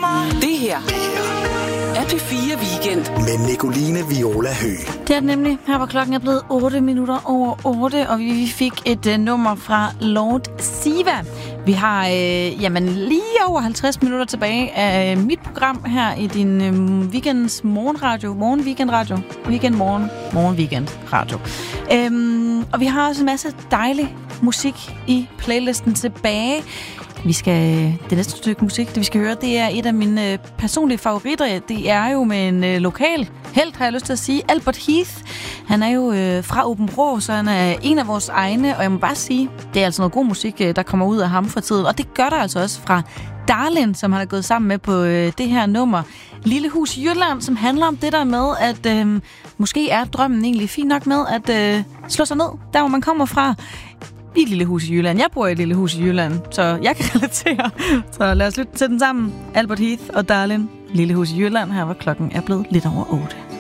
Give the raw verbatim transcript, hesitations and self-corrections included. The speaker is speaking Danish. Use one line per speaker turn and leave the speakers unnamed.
Det her er P fire Weekend
med Nicoline Viola Høgh.
Det er det nemlig. Her var klokken er blevet otte minutter over otte, og vi fik et uh, nummer fra Lord Siva. Vi har øh, jamen, lige over halvtreds minutter tilbage af mit program her i din øh, weekends morgenradio. Morgen weekend radio. Weekend morgen. Morgen weekend radio. Øhm, og vi har også en masse dejlig musik i playlisten tilbage. Vi skal, det næste stykke musik, det vi skal høre, det er et af mine personlige favoritter. Det er jo med en øh, lokal helt, har jeg lyst til at sige, Albert Heath. Han er jo øh, fra Aabenraa, så han er en af vores egne, og jeg må bare sige, det er altså noget god musik, der kommer ud af ham for tiden. Og det gør der altså også fra Darlin, som han er gået sammen med på øh, det her nummer. Lille Hus i Jylland, som handler om det der med, at øh, måske er drømmen egentlig fint nok med at øh, slå sig ned, der hvor man kommer fra. I et lille hus i Jylland. Jeg bor i et lille hus i Jylland, så jeg kan relatere. Så lad os lytte til den sammen. Albert Heath og Darlin. Lille hus i Jylland. Her var klokken er blevet lidt over otte.